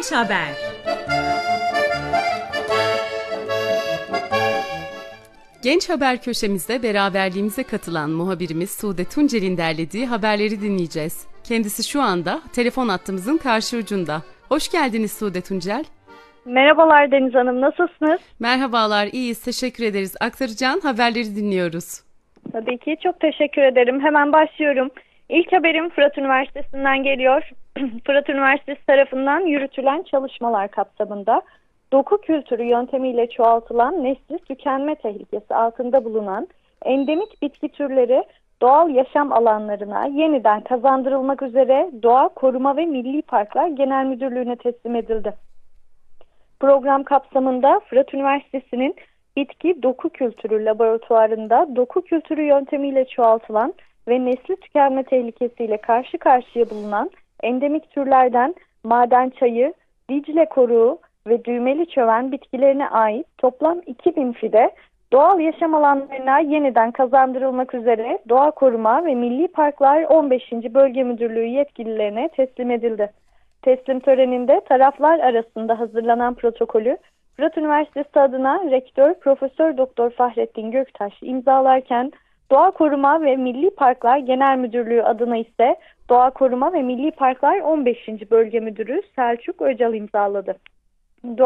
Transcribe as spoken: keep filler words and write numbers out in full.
Genç Haber. Genç Haber köşemizde beraberliğimize katılan muhabirimiz Sude Tuncel'in derlediği haberleri dinleyeceğiz. Kendisi şu anda telefon hattımızın karşı ucunda. Hoş geldiniz Sude Tuncel. Merhabalar Deniz Hanım, nasılsınız? Merhabalar, iyiyiz, teşekkür ederiz. Aktaracağın haberleri dinliyoruz. Tabii ki, çok teşekkür ederim. Hemen başlıyorum. İlk haberim Fırat Üniversitesi'nden geliyor. Fırat Üniversitesi tarafından yürütülen çalışmalar kapsamında doku kültürü yöntemiyle çoğaltılan nesli tükenme tehlikesi altında bulunan endemik bitki türleri doğal yaşam alanlarına yeniden kazandırılmak üzere Doğa Koruma ve Milli Parklar Genel Müdürlüğü'ne teslim edildi. Program kapsamında Fırat Üniversitesi'nin bitki doku kültürü laboratuvarında doku kültürü yöntemiyle çoğaltılan ve nesli tükenme tehlikesiyle karşı karşıya bulunan endemik türlerden maden çayı, Dicle koruğu ve düğmeli çöven bitkilerine ait toplam iki bin fide doğal yaşam alanlarına yeniden kazandırılmak üzere Doğa Koruma ve Milli Parklar on beşinci Bölge Müdürlüğü yetkililerine teslim edildi. Teslim töreninde taraflar arasında hazırlanan protokolü Fırat Üniversitesi adına Rektör Profesör Doktor Fahrettin Göktaş imzalarken Doğa Koruma ve Milli Parklar Genel Müdürlüğü adına ise Doğa Koruma ve Milli Parklar on beşinci Bölge Müdürü Selçuk Öcal imzaladı.